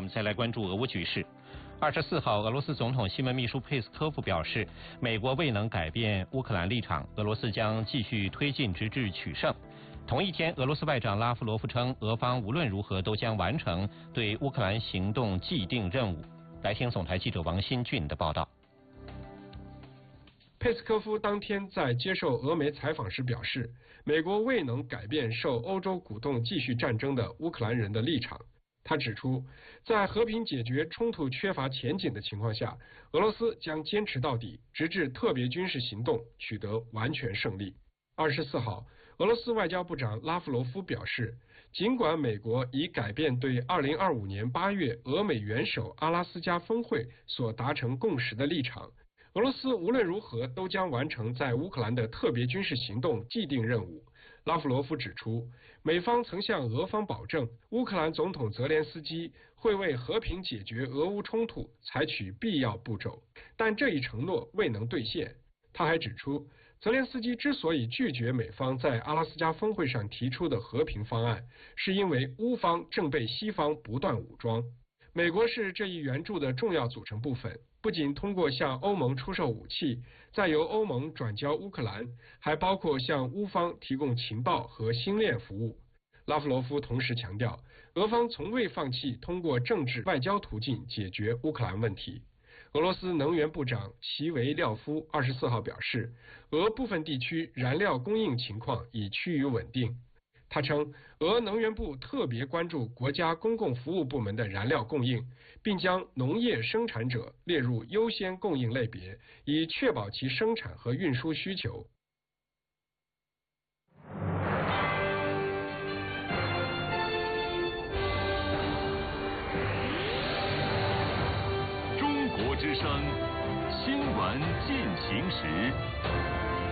们再来关注俄乌局势。24号，俄罗斯总统新闻秘书佩斯科夫表示，美国未能改变乌克兰立场，俄罗斯将继续推进直至取胜。同一天，俄罗斯外长拉夫罗夫称，俄方无论如何都将完成对乌克兰行动既定任务。来听总台记者王新俊的报道。 佩斯科夫当天在接受俄媒采访时表示，美国未能改变受欧洲鼓动继续战争的乌克兰人的立场。他指出，在和平解决冲突缺乏前景的情况下，俄罗斯将坚持到底，直至特别军事行动取得完全胜利。24号，俄罗斯外交部长拉夫罗夫表示，尽管美国已改变对2025年8月俄美元首阿拉斯加峰会所达成共识的立场，俄罗斯无论如何都将完成在乌克兰的特别军事行动既定任务。拉夫罗夫指出，美方曾向俄方保证，乌克兰总统泽连斯基会为和平解决俄乌冲突采取必要步骤，但这一承诺未能兑现。他还指出，泽连斯基之所以拒绝美方在阿拉斯加峰会上提出的和平方案，是因为乌方正被西方不断武装。美国是这一援助的重要组成部分，不仅通过向欧盟出售武器，再由欧盟转交乌克兰，还包括向乌方提供情报和星链服务。拉夫罗夫同时强调，俄方从未放弃通过政治外交途径解决乌克兰问题。俄罗斯能源部长齐维廖夫24号表示，俄部分地区燃料供应情况已趋于稳定。他称，俄能源部特别关注国家公共服务部门的燃料供应，并将农业生产者列入优先供应类别，以确保其生产和运输需求。 中国之声，新闻进行时。